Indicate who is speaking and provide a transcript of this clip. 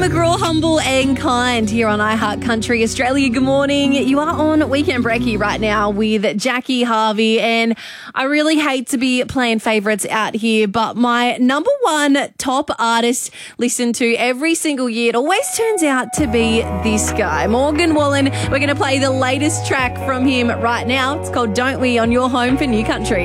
Speaker 1: McGraw, Humble and Kind here on iHeart Country Australia. Good morning. You are on Weekend Brekkie right now with Jackie Harvey, and I really hate to be playing favourites out here, but my number one top artist listened to every single year, it always turns out to be this guy, Morgan Wallen. We're going to play the latest track from him right now. It's called Don't We on your home for New Country.